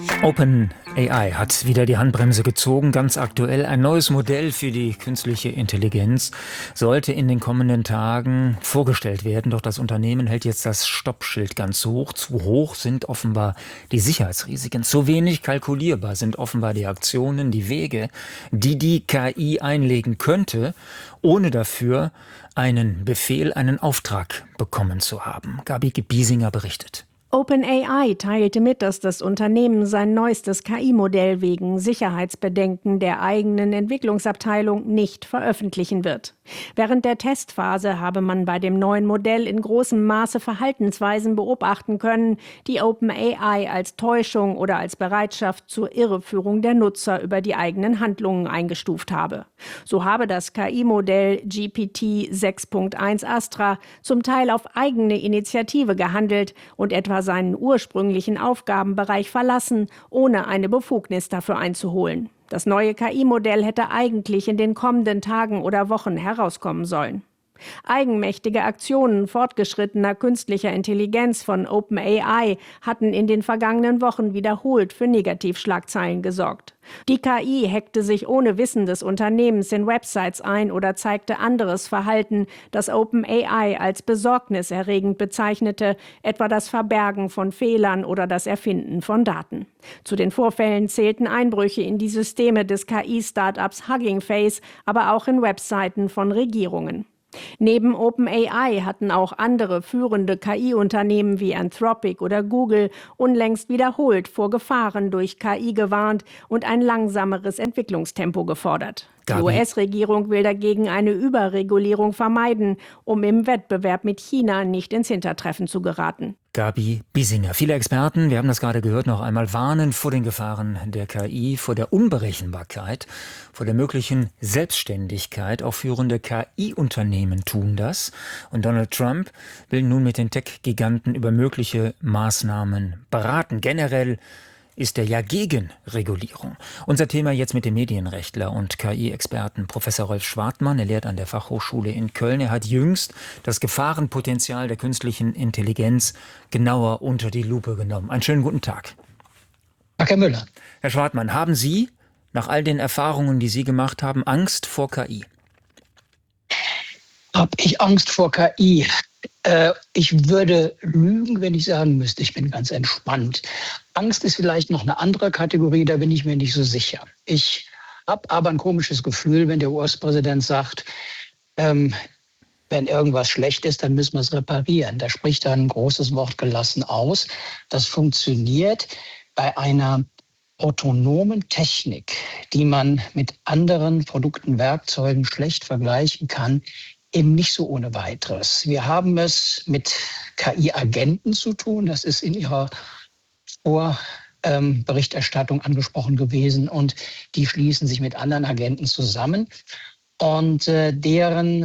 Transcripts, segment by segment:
OpenAI hat wieder die Handbremse gezogen. Ganz aktuell ein neues Modell für die künstliche Intelligenz sollte in den kommenden Tagen vorgestellt werden. Doch das Unternehmen hält jetzt das Stoppschild ganz hoch. Zu hoch sind offenbar die Sicherheitsrisiken. Zu wenig kalkulierbar sind offenbar die Aktionen, die Wege, die die KI einlegen könnte, ohne dafür einen Befehl, einen Auftrag bekommen zu haben. Gabi Biesinger berichtet. OpenAI teilte mit, dass das Unternehmen sein neuestes KI-Modell wegen Sicherheitsbedenken der eigenen Entwicklungsabteilung nicht veröffentlichen wird. Während der Testphase habe man bei dem neuen Modell in großem Maße Verhaltensweisen beobachten können, die OpenAI als Täuschung oder als Bereitschaft zur Irreführung der Nutzer über die eigenen Handlungen eingestuft habe. So habe das KI-Modell GPT 6.1 Astra zum Teil auf eigene Initiative gehandelt und etwa seinen ursprünglichen Aufgabenbereich verlassen, ohne eine Befugnis dafür einzuholen. Das neue KI-Modell hätte eigentlich in den kommenden Tagen oder Wochen herauskommen sollen. Eigenmächtige Aktionen fortgeschrittener künstlicher Intelligenz von OpenAI hatten in den vergangenen Wochen wiederholt für Negativschlagzeilen gesorgt. Die KI hackte sich ohne Wissen des Unternehmens in Websites ein oder zeigte anderes Verhalten, das OpenAI als besorgniserregend bezeichnete, etwa das Verbergen von Fehlern oder das Erfinden von Daten. Zu den Vorfällen zählten Einbrüche in die Systeme des KI-Startups Hugging Face, aber auch in Webseiten von Regierungen. Neben OpenAI hatten auch andere führende KI-Unternehmen wie Anthropic oder Google unlängst wiederholt vor Gefahren durch KI gewarnt und ein langsameres Entwicklungstempo gefordert. Die US-Regierung will dagegen eine Überregulierung vermeiden, um im Wettbewerb mit China nicht ins Hintertreffen zu geraten. Gabi Biesinger. Viele Experten, wir haben das gerade gehört, noch einmal warnen vor den Gefahren der KI, vor der Unberechenbarkeit, vor der möglichen Selbstständigkeit. Auch führende KI-Unternehmen tun das. Und Donald Trump will nun mit den Tech-Giganten über mögliche Maßnahmen beraten. Generell ist er ja gegen Regulierung. Unser Thema jetzt mit dem Medienrechtler und KI-Experten Professor Rolf Schwartmann. Er lehrt an der Fachhochschule in Köln. Er hat jüngst das Gefahrenpotenzial der künstlichen Intelligenz genauer unter die Lupe genommen. Einen schönen guten Tag. Herr Müller. Herr Schwartmann, haben Sie nach all den Erfahrungen, die Sie gemacht haben, Angst vor KI? Habe ich Angst vor KI? Ich würde lügen, wenn ich sagen müsste, ich bin ganz entspannt. Angst ist vielleicht noch eine andere Kategorie, da bin ich mir nicht so sicher. Ich habe aber ein komisches Gefühl, wenn der US-Präsident sagt, wenn irgendwas schlecht ist, dann müssen wir es reparieren. Da spricht er ein großes Wort gelassen aus. Das funktioniert bei einer autonomen Technik, die man mit anderen Produkten, Werkzeugen schlecht vergleichen kann, eben nicht so ohne weiteres. Wir haben es mit KI-Agenten zu tun. Das ist in Ihrer Vorberichterstattung angesprochen gewesen. Und die schließen sich mit anderen Agenten zusammen. Und deren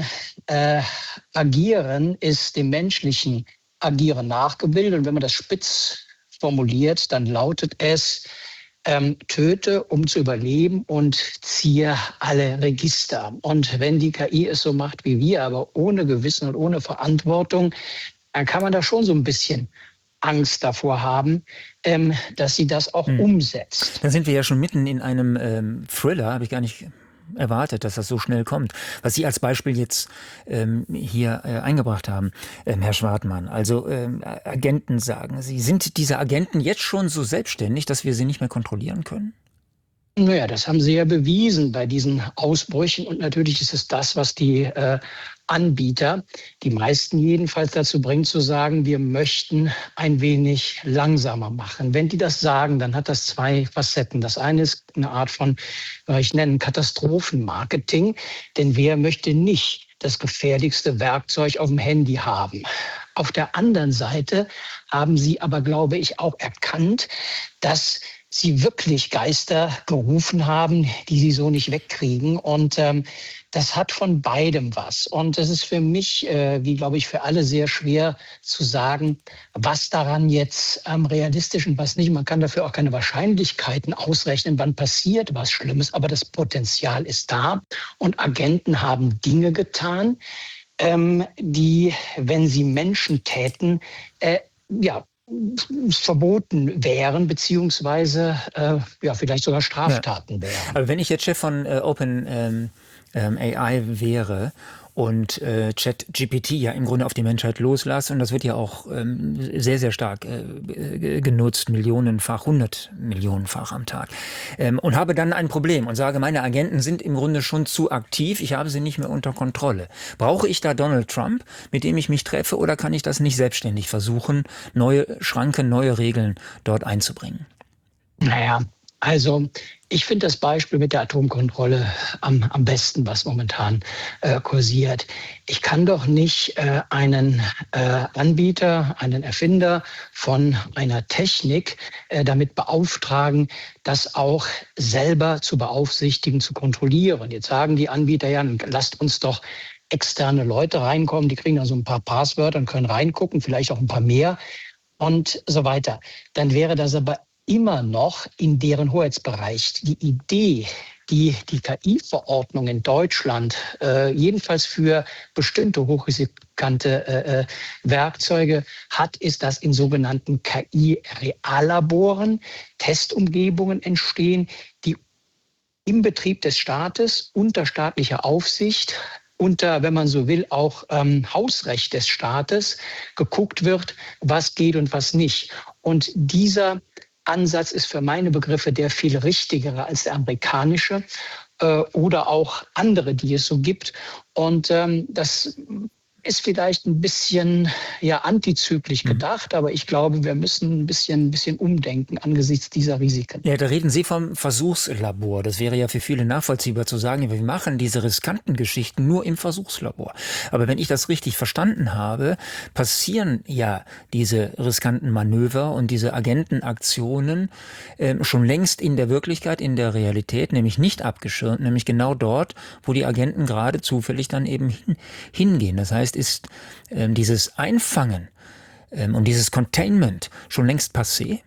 Agieren ist dem menschlichen Agieren nachgebildet. Und wenn man das spitz formuliert, dann lautet es: töte, um zu überleben und ziehe alle Register. Und wenn die KI es so macht wie wir, aber ohne Gewissen und ohne Verantwortung, dann kann man da schon so ein bisschen Angst davor haben, dass sie das auch umsetzt. Dann sind wir ja schon mitten in einem Thriller, habe ich gar nicht erwartet, dass das so schnell kommt. Was Sie als Beispiel jetzt hier eingebracht haben, Herr Schwartmann, also Agenten sagen Sie, sind diese Agenten jetzt schon so selbstständig, dass wir sie nicht mehr kontrollieren können? Naja, das haben sie ja bewiesen bei diesen Ausbrüchen. Und natürlich ist es das, was die Anbieter, die meisten jedenfalls, dazu bringt zu sagen, wir möchten ein wenig langsamer machen. Wenn die das sagen, dann hat das zwei Facetten. Das eine ist eine Art von, ich nenne Katastrophenmarketing. Denn wer möchte nicht das gefährlichste Werkzeug auf dem Handy haben? Auf der anderen Seite haben sie aber, glaube ich, auch erkannt, dass sie wirklich Geister gerufen haben, die sie so nicht wegkriegen. Und das hat von beidem was. Und es ist für mich, wie glaube ich für alle, sehr schwer zu sagen, was daran jetzt realistisch und was nicht. Man kann dafür auch keine Wahrscheinlichkeiten ausrechnen, wann passiert was Schlimmes. Aber das Potenzial ist da. Und Agenten haben Dinge getan, die, wenn sie Menschen täten, verboten wären, beziehungsweise ja, vielleicht sogar Straftaten wären. Aber wenn ich jetzt Chef von Open AI wäre und ChatGPT ja im Grunde auf die Menschheit loslasse, und das wird ja auch sehr, sehr stark genutzt, millionenfach, 100 Millionenfach am Tag, und habe dann ein Problem und sage, meine Agenten sind im Grunde schon zu aktiv, ich habe sie nicht mehr unter Kontrolle. Brauche ich da Donald Trump, mit dem ich mich treffe, oder kann ich das nicht selbstständig versuchen, neue Schranken, neue Regeln dort einzubringen? Naja, also ich finde das Beispiel mit der Atomkontrolle am besten, was momentan kursiert. Ich kann doch nicht einen Anbieter, einen Erfinder von einer Technik damit beauftragen, das auch selber zu beaufsichtigen, zu kontrollieren. Jetzt sagen die Anbieter, ja, lasst uns doch externe Leute reinkommen, die kriegen dann so ein paar Passwörter und können reingucken, vielleicht auch ein paar mehr und so weiter. Dann wäre das aber immer noch in deren Hoheitsbereich. Die Idee, die KI-Verordnung in Deutschland jedenfalls für bestimmte hochriskante Werkzeuge hat, ist, dass in sogenannten KI-Reallaboren Testumgebungen entstehen, die im Betrieb des Staates unter staatlicher Aufsicht, unter, wenn man so will, auch Hausrecht des Staates geguckt wird, was geht und was nicht. Und dieser Ansatz ist für meine Begriffe der viel richtigere als der amerikanische oder auch andere, die es so gibt. Und das ist vielleicht ein bisschen ja antizyklisch gedacht, aber ich glaube, wir müssen ein bisschen umdenken angesichts dieser Risiken. Ja, da reden Sie vom Versuchslabor. Das wäre ja für viele nachvollziehbar zu sagen, wir machen diese riskanten Geschichten nur im Versuchslabor. Aber wenn ich das richtig verstanden habe, passieren ja diese riskanten Manöver und diese Agentenaktionen schon längst in der Wirklichkeit, in der Realität, nämlich nicht abgeschirmt, nämlich genau dort, wo die Agenten gerade zufällig dann eben hingehen. Das heißt, ist dieses Einfangen und dieses Containment schon längst passé?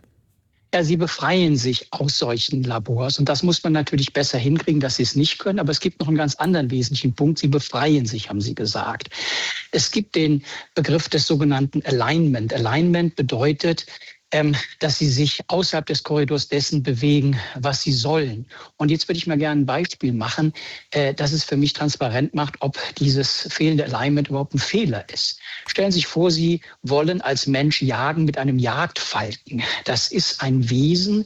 Ja, sie befreien sich aus solchen Labors. Und das muss man natürlich besser hinkriegen, dass sie es nicht können. Aber es gibt noch einen ganz anderen wesentlichen Punkt. Sie befreien sich, haben Sie gesagt. Es gibt den Begriff des sogenannten Alignment. Alignment bedeutet, dass sie sich außerhalb des Korridors dessen bewegen, was sie sollen. Und jetzt würde ich mal gerne ein Beispiel machen, dass es für mich transparent macht, ob dieses fehlende Alignment überhaupt ein Fehler ist. Stellen Sie sich vor, Sie wollen als Mensch jagen mit einem Jagdfalken. Das ist ein Wesen,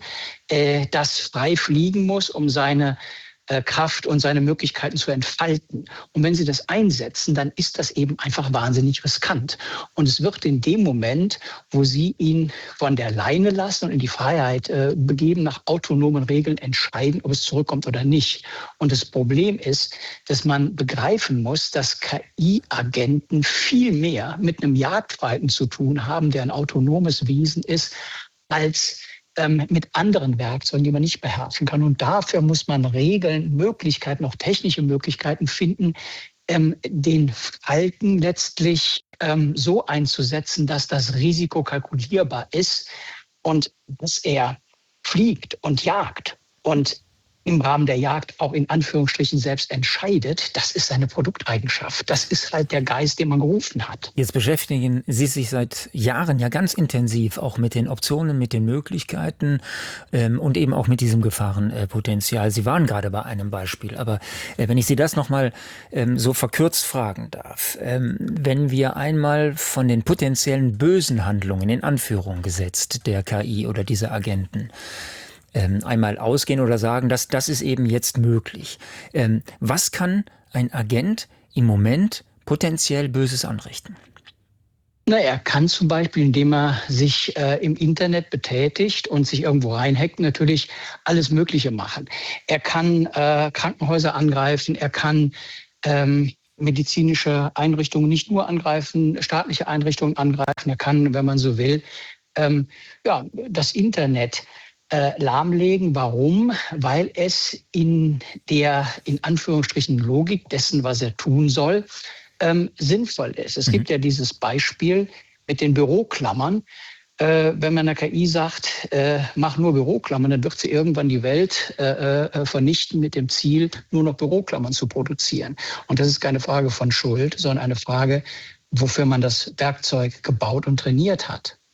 das frei fliegen muss, um seine Kraft und seine Möglichkeiten zu entfalten. Und wenn Sie das einsetzen, dann ist das eben einfach wahnsinnig riskant. Und es wird in dem Moment, wo Sie ihn von der Leine lassen und in die Freiheit begeben, nach autonomen Regeln entscheiden, ob es zurückkommt oder nicht. Und das Problem ist, dass man begreifen muss, dass KI-Agenten viel mehr mit einem Jagdfalken zu tun haben, der ein autonomes Wesen ist, als mit anderen Werkzeugen, die man nicht beherrschen kann. Und dafür muss man Regeln, Möglichkeiten, auch technische Möglichkeiten finden, den Falken letztlich so einzusetzen, dass das Risiko kalkulierbar ist und dass er fliegt und jagt und im Rahmen der Jagd auch in Anführungsstrichen selbst entscheidet. Das ist seine Produkteigenschaft. Das ist halt der Geist, den man gerufen hat. Jetzt beschäftigen Sie sich seit Jahren ja ganz intensiv auch mit den Optionen, mit den Möglichkeiten und eben auch mit diesem Gefahrenpotenzial. Sie waren gerade bei einem Beispiel, aber wenn ich Sie das nochmal so verkürzt fragen darf, wenn wir einmal von den potenziellen bösen Handlungen in Anführung gesetzt der KI oder dieser Agenten einmal ausgehen oder sagen, dass das ist eben jetzt möglich. Was kann ein Agent im Moment potenziell Böses anrichten? Na, er kann zum Beispiel, indem er sich im Internet betätigt und sich irgendwo reinhackt, natürlich alles Mögliche machen. Er kann Krankenhäuser angreifen, er kann medizinische Einrichtungen nicht nur angreifen, staatliche Einrichtungen angreifen. Er kann, wenn man so will, das Internet lahmlegen. Warum? Weil es in der, in Anführungsstrichen, Logik dessen, was er tun soll, sinnvoll ist. Es gibt ja dieses Beispiel mit den Büroklammern. Wenn man der KI sagt, mach nur Büroklammern, dann wird sie irgendwann die Welt vernichten mit dem Ziel, nur noch Büroklammern zu produzieren. Und das ist keine Frage von Schuld, sondern eine Frage, wofür man das Werkzeug gebaut und trainiert hat.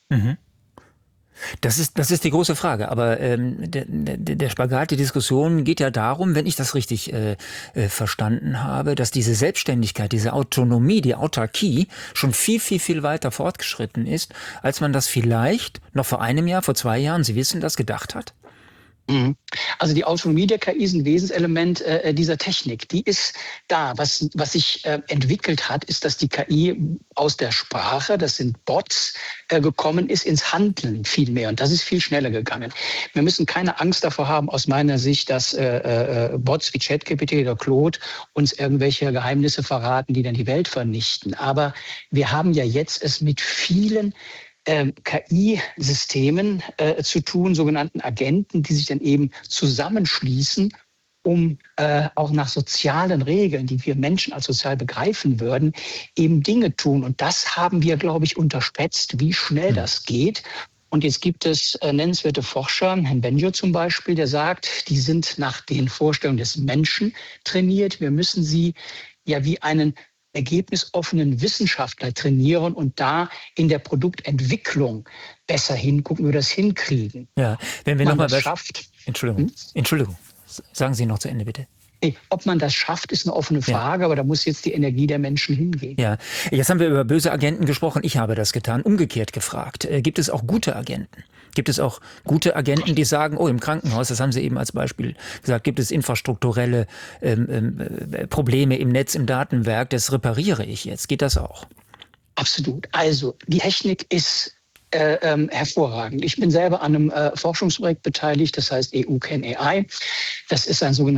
Mhm. Das ist die große Frage. Aber der Spagat, die Diskussion geht ja darum, wenn ich das richtig verstanden habe, dass diese Selbstständigkeit, diese Autonomie, die Autarkie schon viel, viel, viel weiter fortgeschritten ist, als man das vielleicht noch vor einem Jahr, vor 2 Jahren, Sie wissen das, gedacht hat? Mhm. Also die Autonomie der KI ist ein Wesenselement dieser Technik. Die ist da. Was sich entwickelt hat, ist, dass die KI aus der Sprache, das sind Bots, gekommen ist ins Handeln viel mehr. Und das ist viel schneller gegangen. Wir müssen keine Angst davor haben, aus meiner Sicht, dass Bots wie ChatGPT oder Claude uns irgendwelche Geheimnisse verraten, die dann die Welt vernichten. Aber wir haben ja jetzt es mit vielen KI-Systemen zu tun, sogenannten Agenten, die sich dann eben zusammenschließen, um auch nach sozialen Regeln, die wir Menschen als sozial begreifen würden, eben Dinge tun. Und das haben wir, glaube ich, unterschätzt, wie schnell das geht. Und jetzt gibt es nennenswerte Forscher, Herrn Benjo zum Beispiel, der sagt, die sind nach den Vorstellungen des Menschen trainiert. Wir müssen sie ja wie einen ergebnisoffenen Wissenschaftler trainieren und da in der Produktentwicklung besser hingucken, wie wir das hinkriegen. Ja, wenn wir Ob man nochmal das schafft. Entschuldigung. Sagen Sie noch zu Ende, bitte. Ob man das schafft, ist eine offene Frage, aber da muss jetzt die Energie der Menschen hingehen. Ja, jetzt haben wir über böse Agenten gesprochen. Ich habe das getan. Umgekehrt gefragt. Gibt es auch gute Agenten? Gibt es auch gute Agenten, die sagen, oh, im Krankenhaus, das haben Sie eben als Beispiel gesagt, gibt es infrastrukturelle Probleme im Netz, im Datenwerk, das repariere ich jetzt. Geht das auch? Absolut. Also die Technik ist hervorragend. Ich bin selber an einem Forschungsprojekt beteiligt, das heißt EU Can AI. Das ist ein sogenanntes